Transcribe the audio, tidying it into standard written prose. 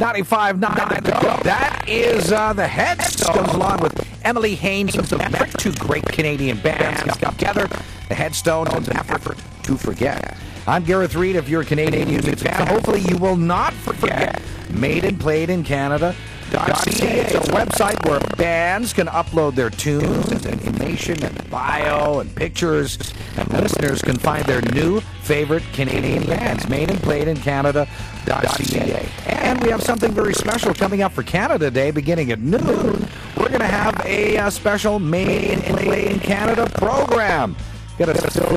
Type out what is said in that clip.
95.9 Go. That is the Headstones, along with Emily Haynes of the Metric, two great Canadian bands got together. The Headstones, an effort to forget. I'm Gareth Reed. If you're a Canadian music fan, hopefully you will not forget Made and Played in Canada. It's a website where bands can upload their tunes and information and bio and pictures, and listeners can find their new favorite Canadian bands. Made and Played in Canada.ca. And we have something very special coming up for Canada Day beginning at noon. We're going to have a special Made and Played in Canada program. Got a